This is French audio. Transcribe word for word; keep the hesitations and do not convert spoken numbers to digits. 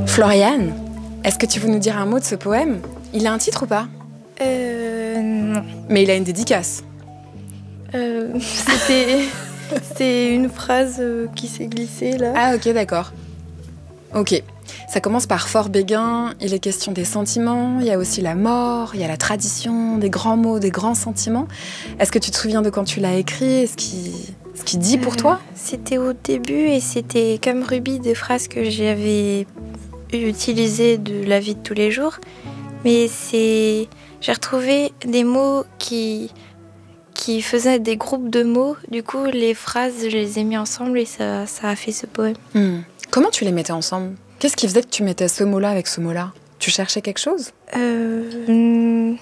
Floriane, est-ce que tu veux nous dire un mot de ce poème ? Il a un titre ou pas ? Euh... Non. Mais il a une dédicace. Euh, c'était... C'est une phrase euh, qui s'est glissée, là. Ah ok, d'accord. Ok. Ça commence par Fort Béguin, il est question des sentiments, il y a aussi la mort, il y a la tradition, des grands mots, des grands sentiments. Est-ce que tu te souviens de quand tu l'as écrit ? Ce qu'il ce qu'il dit pour toi ? euh, C'était au début et c'était comme Ruby, des phrases que j'avais utilisées de la vie de tous les jours. Mais c'est... j'ai retrouvé des mots qui... qui faisaient des groupes de mots. Du coup, les phrases, je les ai mis ensemble et ça, ça a fait ce poème. Hmm. Comment tu les mettais ensemble ? Qu'est-ce qui faisait que tu mettais ce mot-là avec ce mot-là ? Tu cherchais quelque chose ? Euh...